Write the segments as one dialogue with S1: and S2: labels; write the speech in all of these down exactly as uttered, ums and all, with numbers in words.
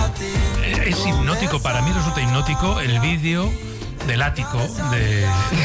S1: Es hipnótico, para mí resulta hipnótico el vídeo del ático de,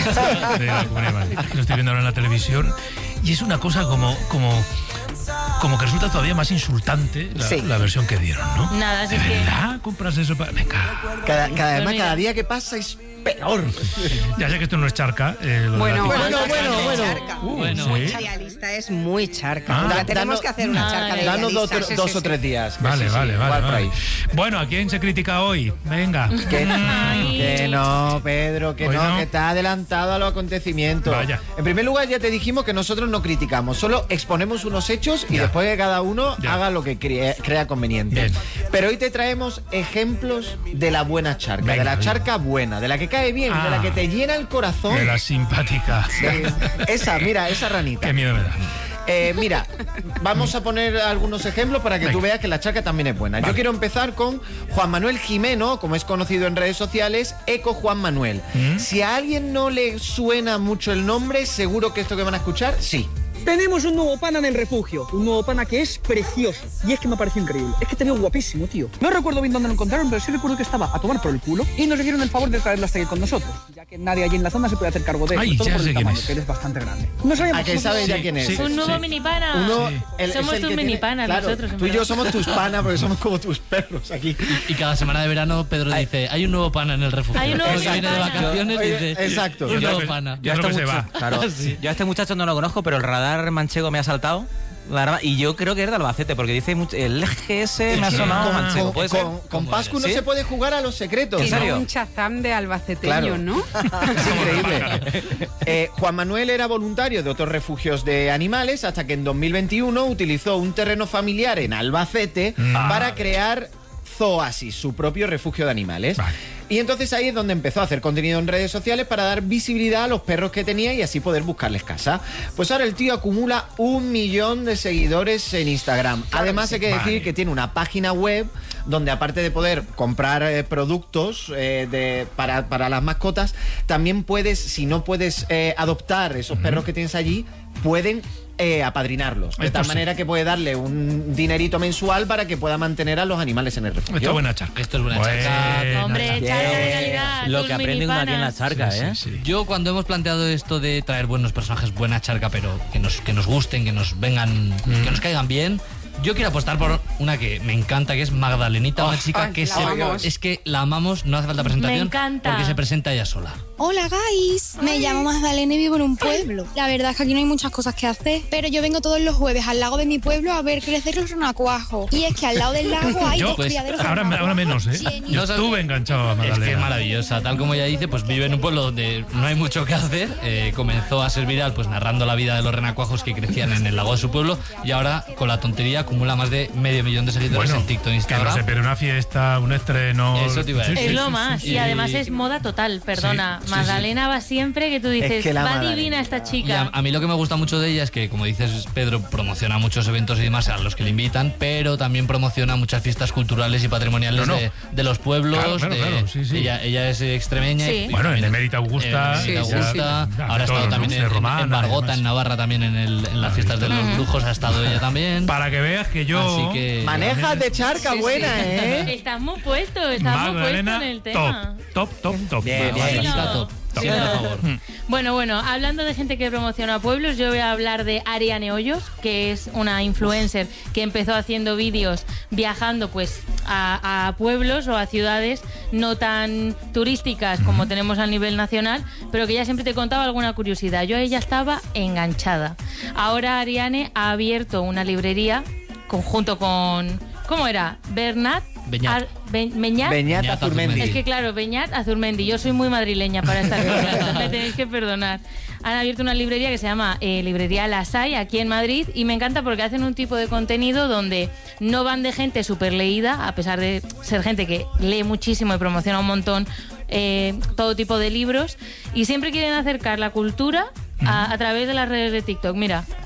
S1: de la Comunidad de Madrid. Lo estoy viendo ahora en la televisión y es una cosa como... como Como que resulta todavía más insultante la, sí. la versión que dieron, ¿no?
S2: Nada,
S1: ¿De verdad compras eso para...? Venga.
S3: Cada, cada, además, cada día que pasa es peor.
S1: Ya sé que esto no es charca. Eh,
S4: bueno, bueno,
S3: bueno, bueno, bueno.
S4: Uh, bueno.
S3: ¿sí?
S4: Realista es muy charca.
S3: Ah,
S4: da, tenemos
S3: danos,
S4: que hacer una charca de
S3: danos dos,
S4: sí,
S3: dos
S4: sí,
S3: o
S4: sí.
S3: tres días.
S1: Vale,
S3: sí,
S1: vale,
S3: sí,
S1: vale, vale.
S3: Por ahí.
S1: Bueno, ¿a quién se critica hoy? Venga.
S3: Que, que no, Pedro, que no, no, que está adelantado a los acontecimientos.
S1: Vaya.
S3: En primer lugar, ya te dijimos que nosotros no criticamos, solo exponemos unos hechos y
S1: ya. después
S3: que cada uno
S1: ya.
S3: haga lo que crea, crea conveniente.
S1: Bien.
S3: Pero hoy te traemos ejemplos de la buena charca, venga, de la charca bien. buena, de la que cae bien, ah, de la que te llena el corazón.
S1: De la simpática.
S3: Sí. Esa, mira, esa ranita.
S1: Qué miedo me da.
S3: Eh, mira, vamos a poner algunos ejemplos para que Venga. tú veas que la charca también es buena. Vale. Yo quiero empezar con Juan Manuel Jimeno, como es conocido en redes sociales, Eco Juan Manuel. ¿Mm? Si a alguien no le suena mucho el nombre, seguro que esto que van a escuchar, sí.
S5: Tenemos un nuevo pana en el refugio, un nuevo pana que es precioso. Y es que me pareció increíble. Es que te veo guapísimo, tío. No recuerdo bien dónde lo encontraron, pero sí recuerdo que estaba a tomar por el culo y nos hicieron el favor de traerlo hasta aquí con nosotros, ya que nadie allí en la zona se puede hacer cargo de él.
S1: Ay,
S5: todo
S1: ya
S5: por
S1: sé
S5: el
S1: quién
S5: tamaño,
S1: es.
S5: que él es bastante grande. No sabíamos.
S3: ¿A que sabes ya quién es?
S1: Sí,
S2: un nuevo
S1: sí.
S2: mini pana.
S3: Uno,
S2: sí.
S3: el,
S2: somos tus mini panas
S3: claro,
S2: nosotros.
S3: Tú y yo somos tus panas porque somos como tus perros aquí.
S6: Y, y cada semana de verano Pedro
S3: Ay.
S6: dice, hay un nuevo pana en el refugio.
S2: Hay un nuevo
S6: que viene de
S2: pana.
S6: vacaciones y dice,
S3: exacto.
S6: un nuevo
S1: Yo
S6: pana.
S1: Yo creo que se va.
S7: Claro,
S6: sí.
S7: Yo a este muchacho no lo conozco, pero el radar manchego me ha saltado. La verdad, y yo creo que es de Albacete, porque dice mucho, el G S me ha sonado
S3: con,
S7: manchego.
S3: Con, con, con Pascu no
S7: ¿Sí?
S3: se puede jugar a los secretos.
S7: ¿En serio?
S4: Tiene un chazam de albaceteño,
S3: Claro.
S4: ¿no?
S3: Es increíble. Eh, Juan Manuel era voluntario de otros refugios de animales hasta que en dos mil veintiuno utilizó un terreno familiar en Albacete
S1: Ah.
S3: para crear Zooasis, su propio refugio de animales.
S1: Vale.
S3: Y entonces ahí es donde empezó a hacer contenido en redes sociales para dar visibilidad a los perros que tenía y así poder buscarles casa. Pues ahora el tío acumula un millón de seguidores en Instagram. Claro, Además hay que decir
S1: vale.
S3: que tiene una página web donde aparte de poder comprar eh, productos eh, de, para, para las mascotas, también puedes, si no puedes eh, adoptar esos uh-huh. perros que tienes allí, pueden eh, apadrinarlos. De
S1: Esto
S3: tal
S1: sí.
S3: manera que puede darle un dinerito mensual para que pueda mantener a los animales en el refugio.
S1: Esto es buena charca.
S6: Esto es buena
S1: Buena
S6: charca.
S2: Hombre,
S1: charca.
S2: charca de calidad.
S7: Lo
S2: tus
S7: que aprende
S2: mini
S7: uno aquí en la
S2: panas.
S7: charca,
S1: Sí,
S7: ¿eh?
S1: sí, sí.
S6: Yo cuando hemos planteado esto de traer buenos personajes, buena charca, pero que nos, que nos gusten, que nos vengan, mm. que nos caigan bien, yo quiero apostar por una que me encanta, que es Magdalenita,
S3: Oh,
S6: una chica
S4: ay,
S6: que
S4: la
S6: se,
S4: amamos.
S6: es que la amamos, no hace falta presentación.
S2: Me encanta.
S6: Porque se presenta ella sola.
S8: Hola guys, me llamo Magdalena y vivo en un pueblo. La verdad es que aquí no hay muchas cosas que hacer, pero yo vengo todos los jueves al lago de mi pueblo a ver crecer los renacuajos. Y es que al lado del lago hay
S1: Yo,
S8: dos
S6: pues,
S8: criaderos de
S1: ahora,
S8: renacuajos
S1: ahora menos, ¿eh?
S8: llenos.
S1: Yo estuve enganchado a Magdalena.
S6: Es que es maravillosa, tal como ella dice, pues vive en un pueblo donde no hay mucho que hacer. Eh, comenzó a ser viral pues narrando la vida de los renacuajos que crecían en el lago de su pueblo y ahora con la tontería acumula más de medio millón de seguidores
S1: Bueno,
S6: en TikTok e
S1: que
S6: Instagram.
S1: no sé, pero una fiesta, un estreno...
S6: Eso te iba a decir.
S2: Es lo más.
S6: sí.
S2: Y además es moda total, perdona.
S1: Sí, sí,
S2: Magdalena va siempre que tú dices,
S3: Es que la
S2: va
S3: Magdalena.
S2: divina esta
S6: Y a,
S2: chica.
S6: a mí lo que me gusta mucho de ella es que, como dices, Pedro, promociona muchos eventos y demás a los que le invitan, pero también promociona muchas fiestas culturales y patrimoniales
S1: No, no.
S6: De, de los pueblos.
S1: Claro, claro,
S6: de-
S1: claro, sí, sí.
S6: Ella, ella es extremeña.
S2: Sí.
S6: y- y
S1: Bueno, en
S6: también-
S1: Emérita Augusta,
S6: en Emérita
S4: sí, sí,
S6: Augusta.
S1: sí.
S6: Ahora ha
S1: Todo,
S6: estado
S1: ¿no?
S6: también
S1: De
S6: en, en-
S1: Romana,
S6: en Bargota,
S1: además.
S6: en Navarra, también en, el, en las fiestas de los brujos ha estado ella también.
S1: Para que veas que yo...
S6: Así que...
S3: Manejas de charca
S4: Sí,
S3: buena,
S4: sí.
S3: ¿eh?
S2: Estás muy puesto, estás muy puesto
S1: Magdalena,
S2: en el tema.
S1: top, top, top, top.
S3: Bien, bien.
S6: Magdalena, top.
S1: Top.
S6: Sí, por favor.
S2: Bueno, bueno, hablando de gente que promociona pueblos, yo voy a hablar de Ariane Hoyos, que es una influencer que empezó haciendo vídeos viajando pues a, a pueblos o a ciudades no tan turísticas como tenemos a nivel nacional, pero que ella siempre te contaba alguna curiosidad. Yo a ella estaba enganchada. Ahora Ariane ha abierto una librería conjunto con... ¿Cómo era? Bernat...
S6: Beñat.
S2: Ar- Be- Beñat.
S3: Beñat
S6: Beñat
S3: Azurmendi.
S2: Es que claro, Beñat Azurmendi, yo soy muy madrileña para estas cosas, me tenéis que perdonar. Han abierto una librería que se llama eh, Librería Las Hay, aquí en Madrid, y me encanta porque hacen un tipo de contenido donde no van de gente súper leída, a pesar de ser gente que lee muchísimo y promociona un montón eh, todo tipo de libros, y siempre quieren acercar la cultura a, a través de las redes de TikTok. Mira,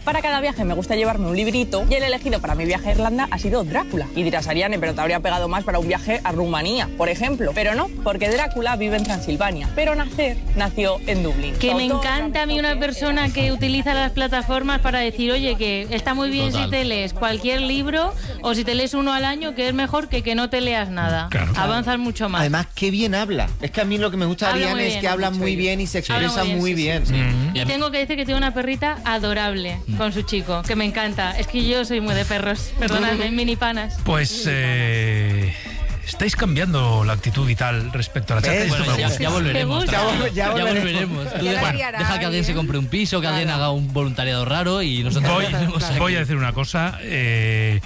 S9: Para cada viaje me gusta llevarme un librito y el elegido para mi viaje a Irlanda ha sido Drácula. Y dirás, Ariane, pero te habría pegado más para un viaje a Rumanía, por ejemplo. Pero no, porque Drácula vive en Transilvania, pero nacer nació en Dublín.
S2: Que me
S9: Todo
S2: encanta a mí una persona que utiliza las plataformas para decir, oye, que está muy bien
S6: Total.
S2: si te lees cualquier libro o si te lees uno al año, que es mejor que que no te leas nada.
S1: Claro.
S2: Avanzas mucho más.
S3: Además, qué bien habla. Es que a mí lo que me gusta de
S2: Habla
S3: Ariane
S2: muy
S3: es
S2: bien,
S3: que habla
S2: mucho
S3: muy
S2: bien.
S3: bien y se
S2: Habla
S3: expresa
S2: muy
S3: muy
S2: bien, sí,
S3: bien.
S2: Y tengo que decir que tiene una perrita adorable con su chico, que me encanta. Es que yo soy muy de perros, perdonadme, mini panas.
S1: Pues eh, estáis cambiando la actitud y tal respecto a la charca.
S3: ¿Ves?
S1: Esto
S6: Bueno,
S1: me
S6: ya,
S1: gusta.
S6: ya volveremos.
S2: gusta?
S3: Ya vol-
S6: tranquilo.
S3: ya volveremos.
S6: volveremos. Tú
S4: Ya
S6: deja,
S4: la liará
S6: deja que alguien se compre un piso, que alguien haga un voluntariado raro y nosotros
S1: Voy,
S6: volveremos aquí.
S1: voy a decir una cosa. eh,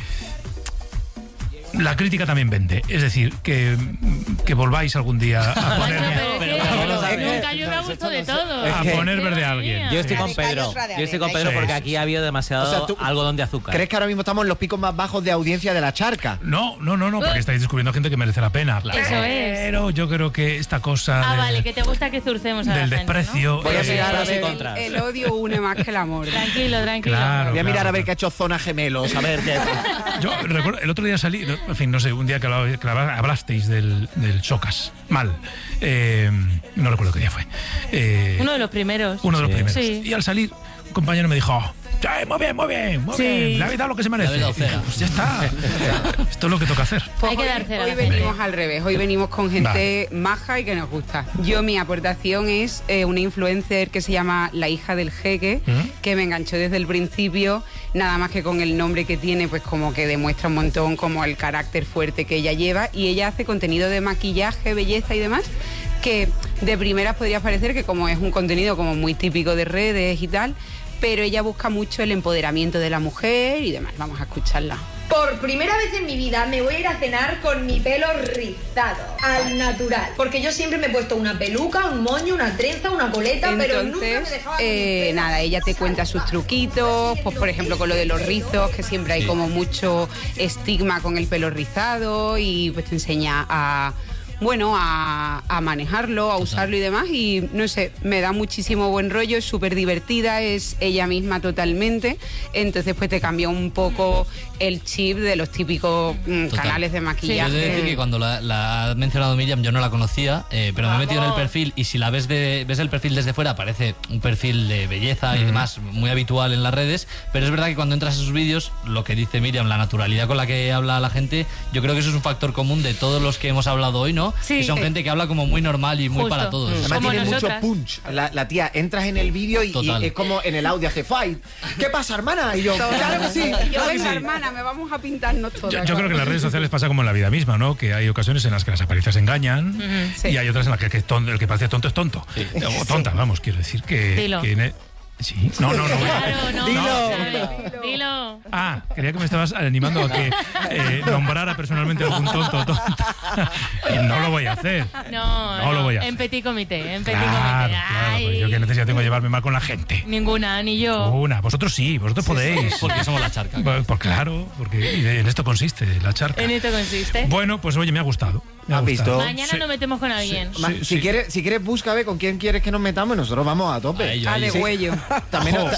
S1: la crítica también vende. Es decir, que, que volváis algún día a
S2: Bueno,
S1: poner,
S2: pero
S6: pero-
S2: es que
S6: pero-
S3: pero-
S2: nunca yo me ha gustado de todo.
S1: a
S3: que-
S1: poner
S2: Qué
S1: verde a
S2: madre
S1: alguien.
S2: mía.
S7: Yo estoy con
S4: Radical
S7: Pedro.
S4: otra de
S7: Yo estoy con
S4: arena.
S7: Pedro
S1: Sí.
S7: porque aquí ha habido demasiado
S3: O sea, tú-
S7: algodón de azúcar.
S3: ¿Crees que ahora mismo estamos en los picos más bajos de audiencia de la charca?
S1: No, no, no, no, porque estáis descubriendo gente que merece la pena.
S2: Eso es.
S1: Pero yo creo que esta cosa
S2: Ah,
S1: de-
S2: vale, que te gusta que zurcemos a la
S1: del
S2: gente, ¿no?
S1: desprecio.
S3: Voy a
S1: eh,
S3: mirar a
S7: Pros y
S3: ver.
S7: contras.
S4: El odio une más que el amor.
S2: Tranquilo, tranquilo.
S1: Claro.
S3: Voy a mirar
S1: claro,
S3: a ver qué ha hecho Zona Gemelos, a ver qué.
S1: Yo recuerdo, el otro día salí, no, en fin, no sé, un día que, hablaba- que hablaba- hablasteis del, del Socas, mal. Eh, no recuerdo qué día fue. Eh,
S2: Uno de los primeros.
S1: uno de los
S7: Sí.
S1: primeros.
S2: Sí.
S1: Y al salir, un compañero me dijo, "Oh, sí, muy bien, muy bien, muy
S2: Sí.
S1: bien, le habéis dado lo que se merece".
S6: Le habéis dado
S1: Y dije, pues ya está, esto es lo que toca hacer.
S4: Pues
S2: Hay que
S4: hoy,
S2: dar cera a
S4: hoy
S2: la gente.
S4: venimos al revés, hoy venimos con gente maja y que nos gusta. Yo mi aportación es eh, una influencer que se llama La hija del jeque,
S1: ¿Mm?
S4: que me enganchó desde el principio, nada más que con el nombre que tiene, pues como que demuestra un montón como el carácter fuerte que ella lleva, y ella hace contenido de maquillaje, belleza y demás, que de primeras podría parecer que como es un contenido como muy típico de redes y tal, pero ella busca mucho el empoderamiento de la mujer y demás. Vamos a escucharla.
S10: Por primera vez en mi vida me voy a ir a cenar con mi pelo rizado, al natural. Porque yo siempre me he puesto una peluca, un moño, una trenza, una coleta, pero nunca me
S4: Entonces,
S10: dejaba...
S4: eh, nada, ella te cuenta sus truquitos, pues por ejemplo con lo de los rizos, que siempre hay como mucho estigma con el pelo rizado, y pues te enseña a... bueno, a, a manejarlo, a usarlo y demás, y no sé, me da muchísimo buen rollo, es súper divertida, es ella misma totalmente, entonces pues te cambia un poco el chip de los típicos mm,
S6: Total.
S4: canales de
S6: Yo
S4: maquillaje.
S6: he de decir que cuando la, la ha mencionado Miriam yo no la conocía, eh, pero me he metido en el perfil, y si la ves de, ves el perfil desde fuera parece un perfil de belleza y demás muy habitual en las redes, pero es verdad que cuando entras a sus vídeos, lo que dice Miriam, la naturalidad con la que habla la gente, yo creo que eso es un factor común de todos los que hemos hablado hoy, ¿no?
S2: Sí.
S6: Que son gente que habla como muy normal y muy
S2: Justo.
S6: para todos.
S3: Además
S2: Como
S3: tiene
S2: nosotras.
S3: mucho punch. La, la tía, entras en el vídeo y, y
S6: Total.
S3: es como en el audio hace fight. ¿Qué pasa, hermana? Y yo, claro que sí.
S4: Yo
S3: claro que
S4: venga,
S3: sí.
S4: hermana, me vamos a pintarnos todas.
S1: Yo, yo creo que en las redes sociales pasa como en la vida misma, ¿no? Que hay ocasiones en las que las apariencias engañan
S4: Sí.
S1: y hay otras en las que el que, es ton- el que parece tonto es tonto. O tonta, vamos, quiero decir que...
S2: Dilo.
S1: que en e- sí, no, no, no. voy a-
S2: Claro, no.
S3: Dilo.
S2: Dilo. Dilo.
S1: Ah, creía que me estabas animando a que eh, nombrara personalmente a algún tonto o tonta. Y no lo voy a hacer.
S2: No,
S1: No lo voy a
S2: En
S1: hacer.
S2: petit comité, en petit
S1: Claro,
S2: comité.
S1: claro,
S2: Ay.
S1: pues yo qué necesidad tengo de llevarme mal con la gente.
S2: Ninguna, ni yo.
S1: Una, vosotros sí, vosotros podéis.
S6: Porque somos la charca.
S1: Pues, pues claro, porque y de- en esto consiste la charca.
S2: En esto consiste.
S1: Bueno, pues oye, me ha gustado. Me ha
S3: ¿Has
S1: gustado.
S3: visto?
S2: Mañana
S1: Sí.
S2: nos metemos con alguien.
S3: Ma-
S1: Sí,
S3: si,
S1: sí.
S3: Quieres, si quieres, busca a ver con quién quieres que nos metamos y nosotros vamos a tope.
S6: A ello,
S4: Ah,
S6: a
S4: de
S6: ello.
S4: huello.
S3: También
S1: Jo.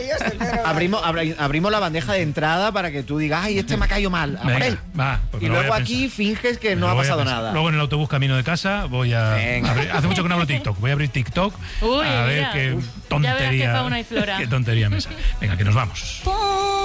S3: abrimos, abri- abrimos la bandeja de entrada para que tú digas, ay, este me ha caído mal. A por
S1: Venga,
S3: él.
S1: va, pues
S3: Y
S1: me lo voy
S3: luego
S1: a
S3: aquí
S1: pensar.
S3: finges que
S1: Me
S3: no
S1: lo
S3: ha
S1: voy a
S3: pasado
S1: pensar.
S3: nada.
S1: Luego en el autobús camino de casa voy a...
S3: Venga.
S1: abrir- hace mucho que no abro TikTok. Voy a abrir TikTok
S2: Uy,
S1: a ver
S2: mira.
S1: qué
S2: Uf.
S1: tontería...
S2: Ya verás qué fauna y flora.
S1: Qué tontería me sale. Venga, que nos vamos.